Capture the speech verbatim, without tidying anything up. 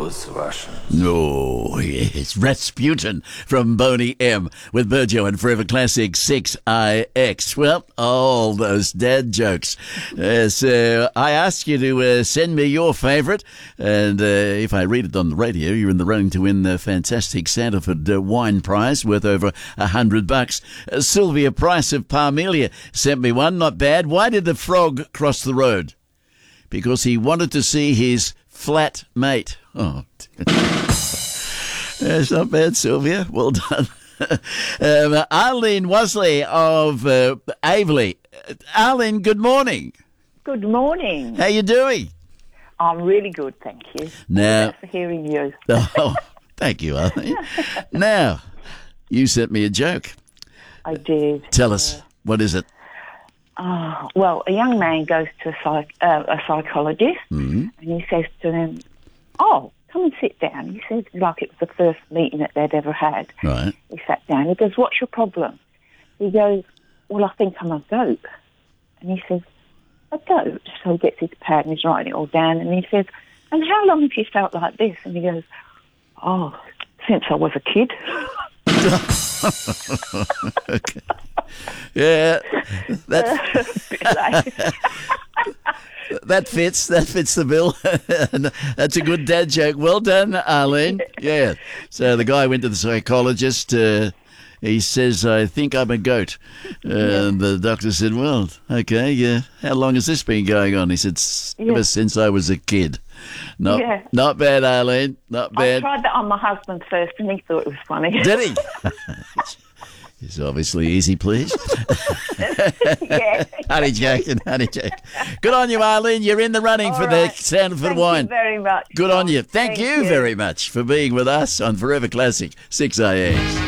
was Russian. Oh, yes. Rasputin from Boney M with Burjo and Forever Classic six I X. Well, all those dad jokes. Uh, so I ask you to uh, send me your favourite, and uh, if I read it on the radio, you're in the running to win the fantastic Sanderford uh, wine prize worth over a hundred bucks. Uh, Sylvia Price of Parmelia sent me one. Not bad. Why did the frog cross the road? Because he wanted to see his flat mate. Oh, that's not bad, Sylvia. Well done. um, Arlene Wasley of uh, Aveley. Arlene, good morning. Good morning. How you doing? I'm really good, thank you. Now, Thanks for hearing you. Oh, thank you, Arlene. Now, you sent me a joke. I did. Tell us, what is it? Oh, well, a young man goes to a, psych, uh, a psychologist Mm-hmm. and he says to them, oh, come and sit down. He says like it was the first meeting that they'd ever had. Right. He sat down. He goes, what's your problem? He goes, well, I think I'm a goat. And he says, a goat? So he gets his pad and he's writing it all down and he says, and how long have you felt like this? And he goes, oh, since I was a kid. Okay. Yeah, that that fits. That fits the bill. That's a good dad joke. Well done, Arlene. Yeah. So the guy went to the psychologist. Uh, he says, "I think I'm a goat." Uh, and the doctor said, "Well, okay. Yeah. How long has this been going on?" He said, "Ever Yeah. since I was a kid." Not, Yeah. not bad, Arlene. Not I bad. tried that on my husband first and he thought it was funny. Did he? It's obviously easy, please. Yeah. Honey Jack and Honey Jack. Good on you, Arlene. You're in the running All for right. the Sanderford Thank wine. you very much. Good on Tom. you. Thank, Thank you, you. very much for being with us on Forever Classic six A X.